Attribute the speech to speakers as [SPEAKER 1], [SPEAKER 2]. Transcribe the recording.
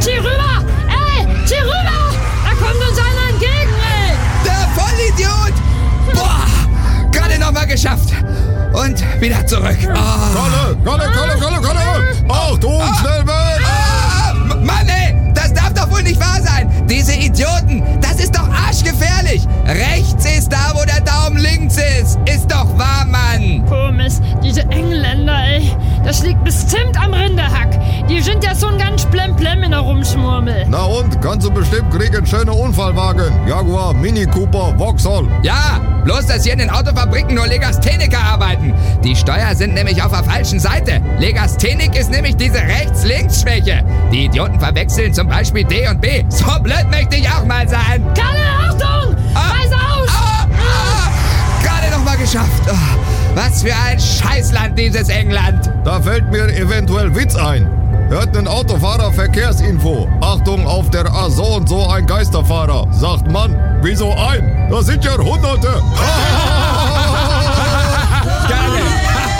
[SPEAKER 1] Zieh rüber! Ey, zieh rüber! Da kommt uns einer entgegen, ey!
[SPEAKER 2] Der Vollidiot! Boah, gerade noch mal geschafft. Und wieder zurück.
[SPEAKER 3] Kalle! Achtung, schnell weg!
[SPEAKER 2] Mann, ey, das darf doch wohl nicht wahr sein. Diese Idioten, das ist doch arschgefährlich. Rechts ist da, wo der Daumen links ist. Ist doch wahr, Mann.
[SPEAKER 1] Komisch, diese Engländer, ey. Das liegt bestimmt am Rinderhack. Die sind ja so ein ganz Plemplem in der Rumschmurmel.
[SPEAKER 3] Na und, kannst du bestimmt kriegen, schöne Unfallwagen. Jaguar, Mini Cooper, Vauxhall.
[SPEAKER 2] Ja, bloß, dass hier in den Autofabriken nur Legastheniker arbeiten. Die Steuer sind nämlich auf der falschen Seite. Legasthenik ist nämlich diese Rechts-Links-Schwäche. Die Idioten verwechseln zum Beispiel D und B. So blöd möchte ich auch mal sein.
[SPEAKER 1] Kalle, Achtung! Reiß aus!
[SPEAKER 2] Gerade noch mal geschafft. Oh, was für ein Scheißland, dieses England.
[SPEAKER 3] Da fällt mir eventuell Witz ein. Hört einen Autofahrer Verkehrsinfo. Achtung, auf der A so und so ein Geisterfahrer. Sagt Mann, wieso ein? Das sind ja Hunderte.